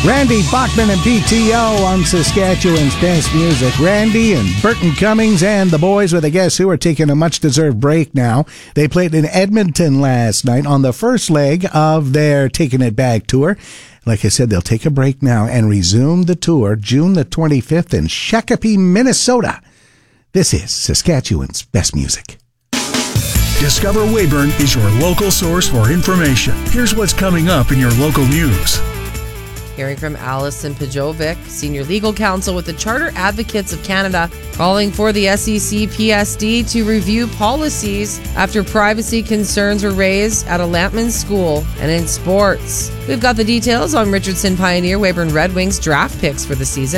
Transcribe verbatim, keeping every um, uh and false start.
Randy Bachman and P T O on Saskatchewan's Best Music. Randy and Burton Cummings and the boys with a Guess Who are taking a much-deserved break now. They played in Edmonton last night on the first leg of their Taking It Back tour. Like I said, they'll take a break now and resume the tour June the twenty-fifth in Shakopee, Minnesota. This is Saskatchewan's Best Music. Discover Weyburn is your local source for information. Here's what's coming up in your local news. Hearing from Alison Pajovic, Senior Legal Counsel with the Charter Advocates of Canada, calling for the S E C P S D to review policies after privacy concerns were raised at a Lampman school. And in sports, we've got the details on Richardson Pioneer Weyburn Red Wings draft picks for the season.